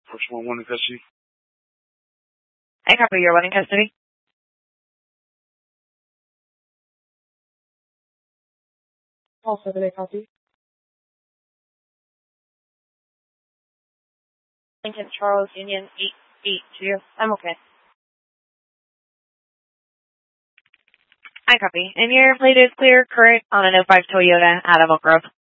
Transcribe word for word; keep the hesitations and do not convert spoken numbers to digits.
First one, one in custody. I copy your one in custody. All seven, I copy. Lincoln Charles Union eight eight two. I'm okay. I copy. And your plate is clear, current on an oh five Toyota out of Oak Grove.